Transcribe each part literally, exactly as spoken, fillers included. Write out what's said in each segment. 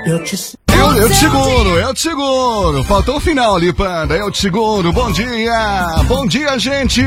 Eu te Eu, eu te seguro, eu te seguro. Faltou o final ali, Panda. Eu te seguro. Bom dia. Bom dia, gente.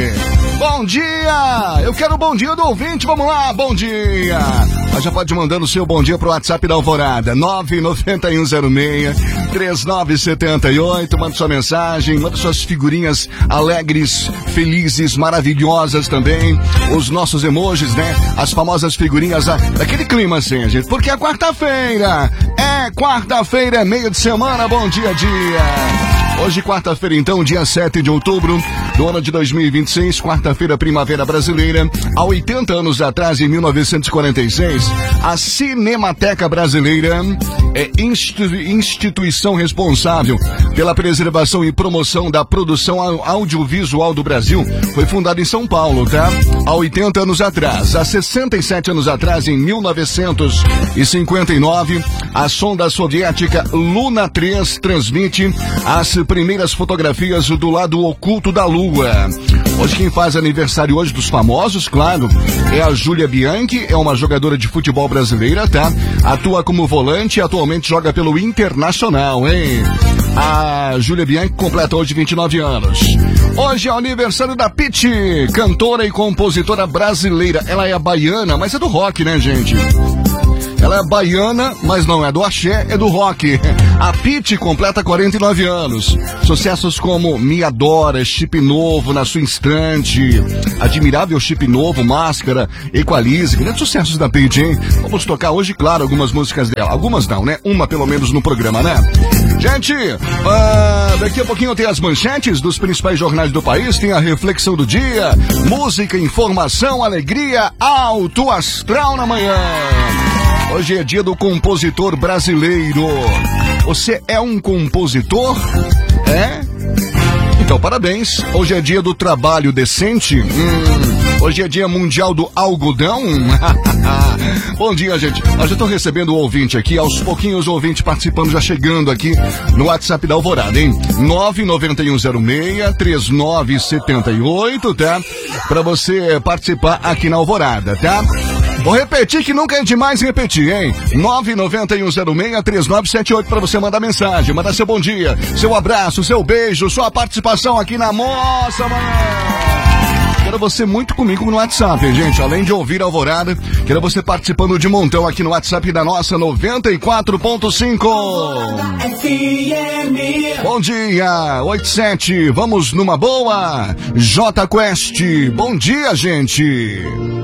Bom dia. Eu quero o bom dia do ouvinte. Vamos lá, bom dia. Mas já pode mandando o seu bom dia pro WhatsApp da Alvorada. nove nove um zero seis, três nove sete oito. Manda sua mensagem, manda suas figurinhas alegres, felizes, maravilhosas também. Os nossos emojis, né? As famosas figurinhas ah, daquele clima assim, gente. Porque é quarta-feira. É quarta-feira, é meio de semana. Bom dia, dia. Hoje, quarta-feira, então, dia sete de outubro do ano de dois mil e vinte e seis, quarta-feira, primavera brasileira. Há oitenta anos atrás, em mil novecentos e quarenta e seis, a Cinemateca Brasileira é institu- instituição responsável pela preservação e promoção da produção audiovisual do Brasil. Foi fundada em São Paulo, tá? Há oitenta anos atrás. Há sessenta e sete anos atrás, em mil novecentos e cinquenta e nove, a sonda soviética Luna três transmite as primeiras fotografias do lado oculto da Lua. Hoje quem faz aniversário hoje dos famosos, claro, é a Júlia Bianchi, é uma jogadora de futebol brasileira, tá? Atua como volante e atualmente joga pelo Internacional, hein? A Júlia Bianchi completa hoje vinte e nove anos. Hoje é o aniversário da Pitty, cantora e compositora brasileira. Ela é baiana, mas é do rock, né, gente? Ela é baiana, mas não é do axé, é do rock. A Pitty completa quarenta e nove anos. Sucessos como Me Adora, Chip Novo, Na Sua Instante, Admirável Chip Novo, Máscara, Equalize. Grandes sucessos da Pitty, hein? Vamos tocar hoje, claro, algumas músicas dela. Algumas não, né? Uma pelo menos no programa, né? Gente, uh, daqui a pouquinho tem as manchetes dos principais jornais do país, tem a reflexão do dia, música, informação, alegria, alto astral na manhã. Hoje é dia do compositor brasileiro. Você é um compositor? É? Então, parabéns. Hoje é dia do trabalho decente. Hum, hoje é dia mundial do algodão. Bom dia, gente. Eu já estou recebendo o ouvinte aqui. Aos pouquinhos o ouvinte participando, já chegando aqui no WhatsApp da Alvorada, hein? nove nove um zero seis, três nove sete oito, tá? Para você participar aqui na Alvorada, tá? Vou repetir que nunca é demais repetir, hein? nove nove um zero seis, três nove sete oito para você mandar mensagem, mandar seu bom dia, seu abraço, seu beijo, sua participação aqui na Nossa Manhã. Quero você muito comigo no WhatsApp, hein, gente? Além de ouvir a Alvorada, quero você participando de montão aqui no WhatsApp da nossa noventa e quatro ponto cinco. Bom dia, oito sete, vamos numa boa? J Quest, bom dia, gente.